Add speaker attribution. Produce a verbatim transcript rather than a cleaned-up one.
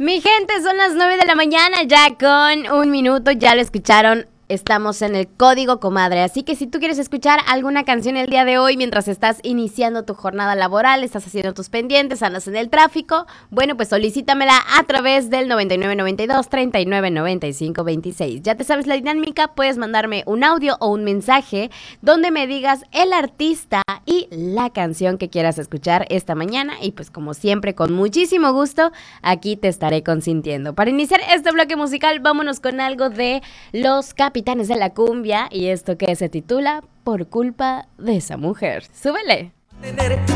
Speaker 1: Mi gente, son las nueve de la mañana, ya con un minuto, ya lo escucharon. Estamos en el Código Comadre, así que si tú quieres escuchar alguna canción el día de hoy mientras estás iniciando tu jornada laboral, estás haciendo tus pendientes, andas en el tráfico, bueno, pues solicítamela a través del noventa y nueve noventa y dos treinta y nueve noventa y cinco veintiséis. Ya te sabes la dinámica, puedes mandarme un audio o un mensaje donde me digas el artista y la canción que quieras escuchar esta mañana y pues como siempre, con muchísimo gusto, aquí te estaré consintiendo. Para iniciar este bloque musical, vámonos con algo de Los Capitanes de la Cumbia y esto que se titula Por culpa de esa mujer. ¡Súbele!